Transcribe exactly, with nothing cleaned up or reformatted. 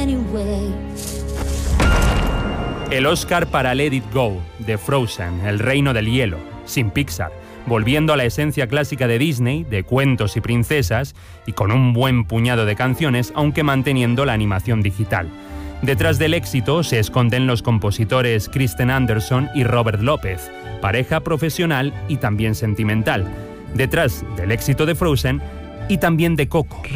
anyway. El Oscar para Let It Go, de Frozen, El reino del hielo, sin Pixar, volviendo a la esencia clásica de Disney, de cuentos y princesas, y con un buen puñado de canciones, aunque manteniendo la animación digital. Detrás del éxito se esconden los compositores Kristen Anderson y Robert López, pareja profesional y también sentimental. Detrás del éxito de Frozen y también de Coco.